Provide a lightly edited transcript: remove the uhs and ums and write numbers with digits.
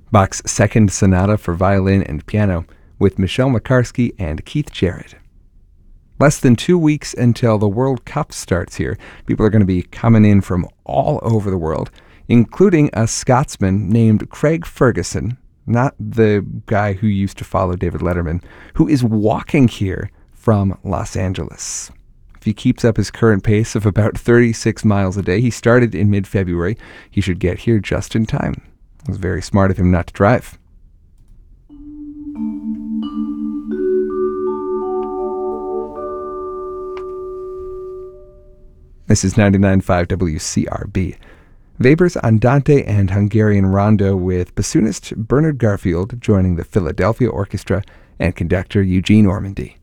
Bach's Second Sonata for Violin and Piano with Michelle McCarsky and Keith Jarrett. Less than 2 weeks until the World Cup starts here. People are going to be coming in from all over the world, including a Scotsman named Craig Ferguson, not the guy who used to follow David Letterman, who is walking here from Los Angeles. If he keeps up his current pace of about 36 miles a day, he started in mid-February, he should get here just in time. It was very smart of him not to drive. This is 99.5 WCRB. Weber's Andante and Hungarian Rondo with bassoonist Bernard Garfield joining the Philadelphia Orchestra and conductor Eugene Ormandy.